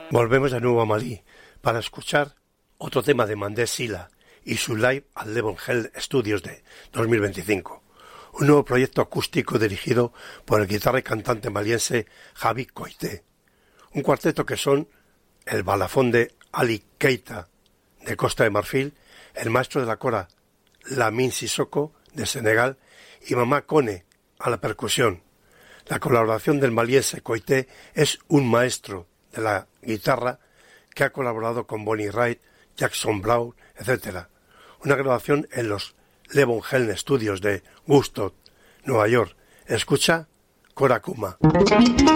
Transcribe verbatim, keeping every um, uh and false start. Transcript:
Volvemos de nuevo a Malí para escuchar otro tema de Mandé Sila y su live al Levon Hell Studios de dos mil veinticinco, un nuevo proyecto acústico dirigido por el guitarra y cantante maliense Javi Koité, un cuarteto que son el balafón de Ali Keita de Costa de Marfil, el maestro de la cora Lamine Sissoko de Senegal y Mamá Kone a la percusión. La colaboración del maliense Koité es un maestro de la guitarra que ha colaborado con Bonnie Raitt, Jackson Browne, etcétera. Una grabación en los Levon Helm Studios de Woodstock, Nueva York. Escucha Cora Kuma.